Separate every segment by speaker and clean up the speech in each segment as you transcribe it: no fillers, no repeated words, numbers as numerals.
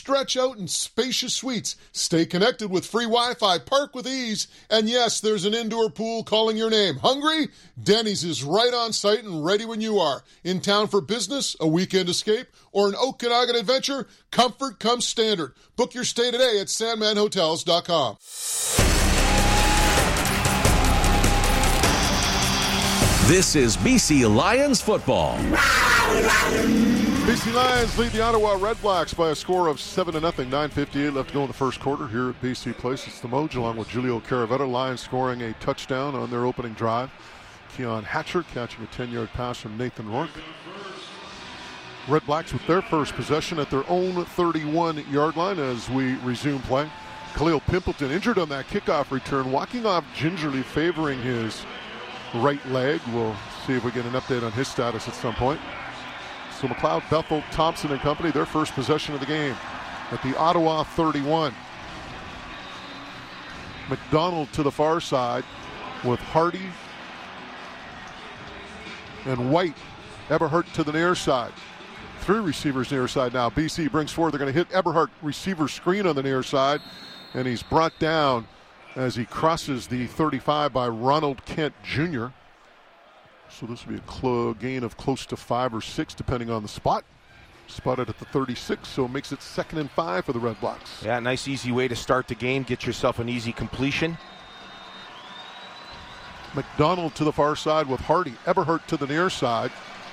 Speaker 1: stretch out in spacious suites, stay connected with free Wi-Fi, park with ease, and yes, there's an indoor pool calling your name. Hungry? Denny's is right on site and ready when you are. In town for business, a weekend escape, or an Okanagan adventure? Comfort comes standard. Book your stay today at sandmanhotels.com.
Speaker 2: This is BC Lions football.
Speaker 3: BC Lions lead the Ottawa Redblacks by a score of 7-0. 9:58 left to go in the first quarter here at BC Place. It's the Moj along with Julio Caravetta. Lions scoring a touchdown on their opening drive. Keon Hatcher catching a 10-yard pass from Nathan Rourke. Redblacks with their first possession at their own 31-yard line as we resume play. Khalil Pimpleton injured on that kickoff return, walking off gingerly, favoring his right leg. We'll see if we get an update on his status at some point. So McLeod, Bethel, Thompson and company, their first possession of the game at the Ottawa 31. McDonald to the far side with Hardy and White. Eberhardt to the near side. Three receivers near side now. BC brings forward. They're going to hit Eberhardt receiver screen on the near side, and he's brought down as he crosses the 35 by Ronald Kent Jr. So this will be a gain of close to 5 or 6 depending on the spot. Spotted at the 36, so it makes it 2nd and 5 for the Redblacks.
Speaker 4: Yeah, nice easy way to start the game. Get yourself an easy completion.
Speaker 3: McDonald to the far side with Hardy. Eberhardt to the near side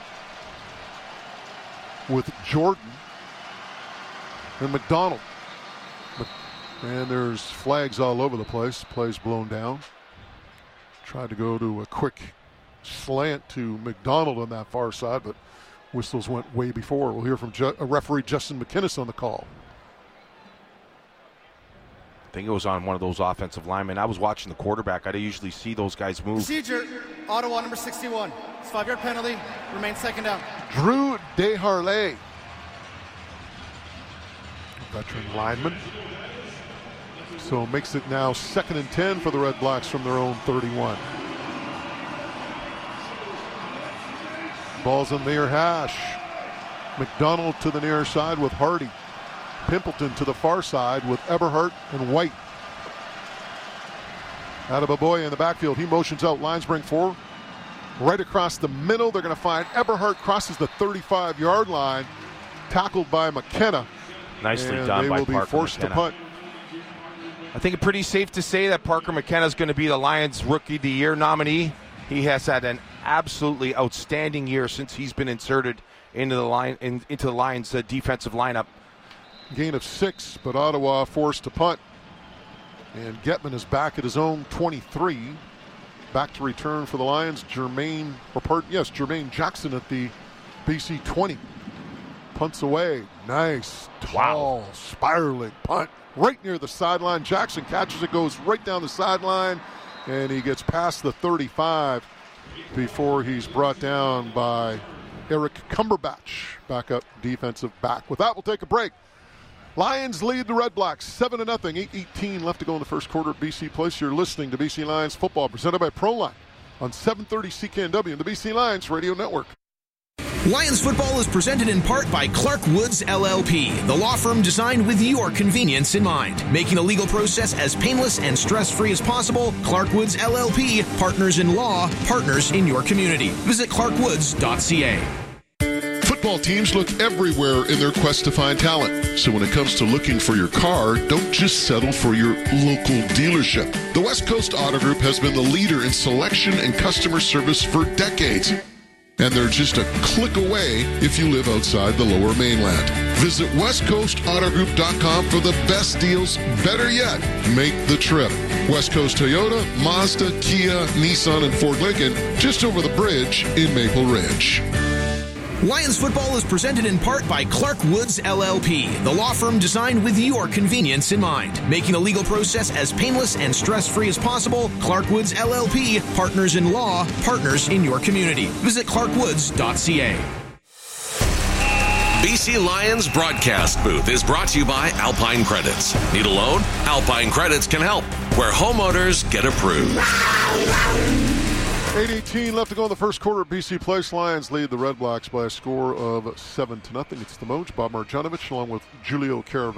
Speaker 3: with Jordan and McDonald. And there's flags all over the place. Plays blown down. Tried to go to a quick slant to McDonald on that far side, but whistles went way before. We'll hear from referee Justin McInnes on the call.
Speaker 4: I think it was on one of those offensive linemen. I was watching the quarterback. I didn't usually see those guys move.
Speaker 5: Procedure, Ottawa number 61. It's 5-yard penalty. Remains 2nd down.
Speaker 3: Drew Desharnais, veteran lineman. So it makes it now 2nd and 10 for the Redblacks from their own 31. Ball's in the near hash. McDonald to the near side with Hardy. Pimpleton to the far side with Eberhardt and White. Adeboboye in the backfield. He motions out. Lions bring forward. Right across the middle. They're going to find Eberhardt crosses the 35-yard line. Tackled by McKenna.
Speaker 4: Nicely
Speaker 3: and
Speaker 4: done by Parker
Speaker 3: McKenna. They will be forced to punt.
Speaker 4: I think it's pretty safe to say that Parker McKenna is going to be the Lions Rookie of the Year nominee. He has had an absolutely outstanding year since he's been inserted into the Lions defensive lineup.
Speaker 3: Gain of 6, but Ottawa forced to punt. And Getman is back at his own 23. Back to return for the Lions. Jermaine Jackson at the BC 20. Punts away. Nice, tall, spiraling punt. Right near the sideline. Jackson catches it, goes right down the sideline, and he gets past the 35 before he's brought down by Eric Cumberbatch, backup defensive back. With that, we'll take a break. Lions lead the Redblacks 7-0. 8:18 left to go in the first quarter at BC Place. You're listening to BC Lions football presented by Proline on 730 CKNW and the BC Lions Radio Network.
Speaker 6: Lions football is presented in part by Clark Woods LLP, the law firm designed with your convenience in mind. Making the legal process as painless and stress-free as possible, Clark Woods LLP, partners in law, partners in your community. Visit clarkwoods.ca.
Speaker 1: Football teams look everywhere in their quest to find talent. So when it comes to looking for your car, don't just settle for your local dealership. The West Coast Auto Group has been the leader in selection and customer service for decades. And they're just a click away if you live outside the Lower Mainland. Visit westcoastautogroup.com for the best deals. Better yet, make the trip. West Coast Toyota, Mazda, Kia, Nissan, and Ford Lincoln, just over the bridge in Maple Ridge.
Speaker 6: Lions football is presented in part by Clark Woods LLP, the law firm designed with your convenience in mind. Making the legal process as painless and stress-free as possible, Clark Woods LLP, partners in law, partners in your community. Visit clarkwoods.ca.
Speaker 2: BC Lions broadcast booth is brought to you by Alpine Credits. Need a loan? Alpine Credits can help, where homeowners get approved.
Speaker 3: 8:18 left to go in the first quarter. BC Place. Lions lead the Redblacks by a score of 7-0. It's the Moj, Bob Marjanovic, along with Julio Caravella.